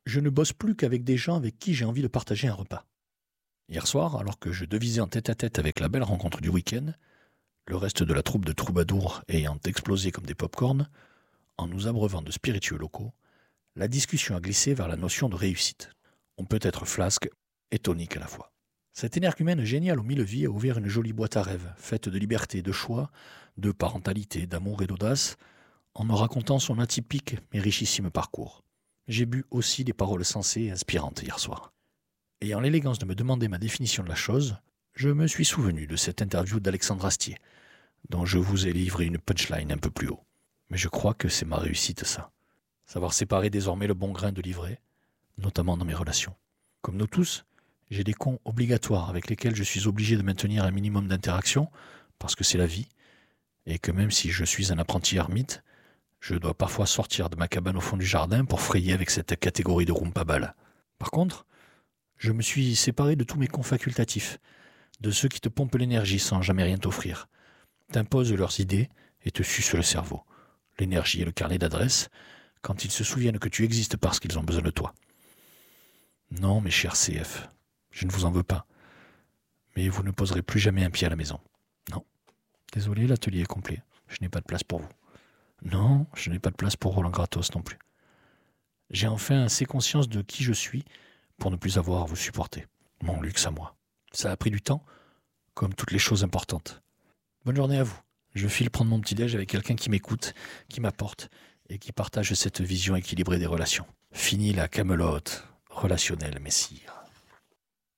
Je ne bosse plus qu'avec des gens avec qui j'ai envie de partager un repas. Hier soir, alors que je devisais en tête-à-tête avec la belle rencontre du week-end, le reste de la troupe de troubadours ayant explosé comme des pop-corns, en nous abreuvant de spiritueux locaux, la discussion a glissé vers la notion de réussite. On peut être flasque et tonique à la fois. Cet énergumène génial aux mille vies a ouvert une jolie boîte à rêves, faite de liberté, de choix, de parentalité, d'amour et d'audace, en me racontant son atypique mais richissime parcours. J'ai bu aussi des paroles sensées et inspirantes hier soir. Ayant l'élégance de me demander ma définition de la chose, je me suis souvenu de cette interview d'Alexandre Astier, dont je vous ai livré une punchline un peu plus haut. Mais je crois que c'est ma réussite, ça. Savoir séparer désormais le bon grain de l'ivraie, notamment dans mes relations. Comme nous tous, j'ai des cons obligatoires avec lesquels je suis obligé de maintenir un minimum d'interaction, parce que c'est la vie, et que même si je suis un apprenti ermite, je dois parfois sortir de ma cabane au fond du jardin pour frayer avec cette catégorie de rumpabal. Par contre, je me suis séparé de tous mes cons facultatifs, de ceux qui te pompent l'énergie sans jamais rien t'offrir, t'imposent leurs idées et te sucent le cerveau, l'énergie et le carnet d'adresses, quand ils se souviennent que tu existes parce qu'ils ont besoin de toi. Non, mes chers CF, je ne vous en veux pas, mais vous ne poserez plus jamais un pied à la maison. Non, désolé, l'atelier est complet, je n'ai pas de place pour vous. Non, je n'ai pas de place pour Roland Gratos non plus. J'ai enfin assez conscience de qui je suis pour ne plus avoir à vous supporter. Mon luxe à moi. Ça a pris du temps, comme toutes les choses importantes. Bonne journée à vous. Je file prendre mon petit-déj avec quelqu'un qui m'écoute, qui m'apporte et qui partage cette vision équilibrée des relations. Fini la camelote relationnelle, messire.